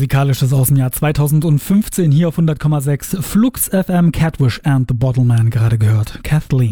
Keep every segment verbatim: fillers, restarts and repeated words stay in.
Musikalisches aus dem Jahr zweitausendfünfzehn hier auf hundert Komma sechs Flux F M. Catwish and the Bottleman gerade gehört. Kathleen.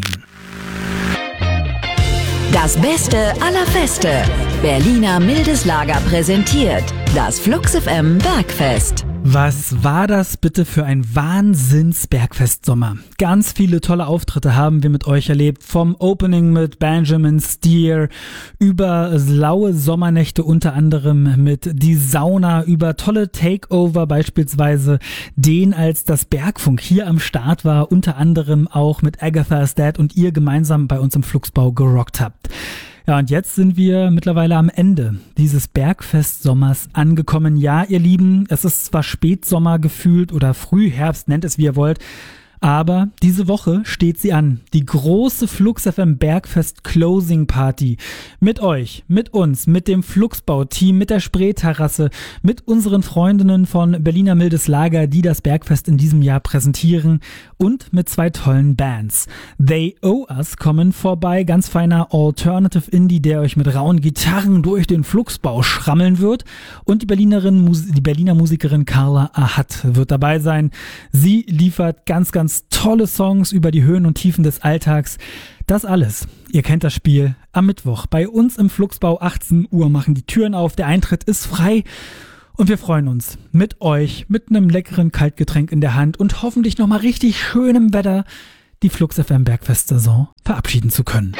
Das Beste aller Feste. Berliner Mildes Lager präsentiert das Flux F M Bergfest. Was war das bitte für ein Wahnsinns-Bergfest-Sommer? Ganz viele tolle Auftritte haben wir mit euch erlebt. Vom Opening mit Benjamin Steer über laue Sommernächte unter anderem mit Die Sauna, über tolle Takeover beispielsweise den, als das Bergfunk hier am Start war, unter anderem auch mit Agatha's Dad und ihr gemeinsam bei uns im Fluxbau gerockt habt. Ja, und jetzt sind wir mittlerweile am Ende dieses Bergfest-Sommers angekommen. Ja, ihr Lieben, es ist zwar Spätsommer gefühlt oder Frühherbst, nennt es wie ihr wollt, aber diese Woche steht sie an. Die große Flux F M Bergfest Closing Party. Mit euch, mit uns, mit dem Fluxbau-Team, mit der Spreeterrasse, mit unseren Freundinnen von Berliner Mildes Lager, die das Bergfest in diesem Jahr präsentieren und mit zwei tollen Bands. They Owe Us kommen vorbei, ganz feiner Alternative Indie, der euch mit rauen Gitarren durch den Fluxbau schrammeln wird. Und die Berlinerin, die Berliner Musikerin Carla Ahat wird dabei sein. Sie liefert ganz, ganz tolle Songs über die Höhen und Tiefen des Alltags. Das alles, ihr kennt das Spiel, am Mittwoch. Bei uns im Fluxbau achtzehn Uhr machen die Türen auf, der Eintritt ist frei und wir freuen uns mit euch, mit einem leckeren Kaltgetränk in der Hand und hoffentlich nochmal richtig schönem Wetter die Flux F M Bergfest-Saison verabschieden zu können.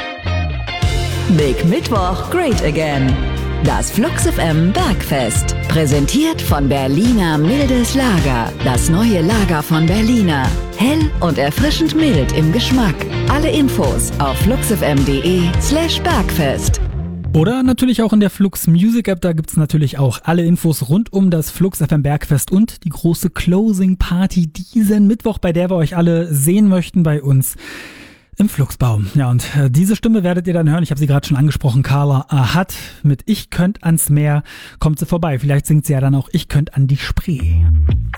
Big Mittwoch, great again. Das Flux F M Bergfest. Präsentiert von Berliner Mildes Lager. Das neue Lager von Berliner. Hell und erfrischend mild im Geschmack. Alle Infos auf fluxfm.de slash Bergfest. Oder natürlich auch in der Flux Music App, da gibt's natürlich auch alle Infos rund um das Flux F M Bergfest und die große Closing Party diesen Mittwoch, bei der wir euch alle sehen möchten bei uns im Fluxbau. Ja, und äh, diese Stimme werdet ihr dann hören. Ich habe sie gerade schon angesprochen. Carla Ahat mit Ich könnt ans Meer kommt sie vorbei. Vielleicht singt sie ja dann auch Ich könnt an die Spree.